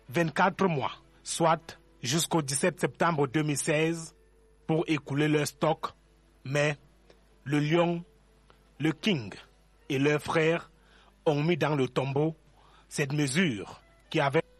24 mois, soit jusqu'au 17 septembre 2016, pour écouler leur stock, mais le lion, le king et leurs frères ont mis dans le tombeau cette mesure qui avait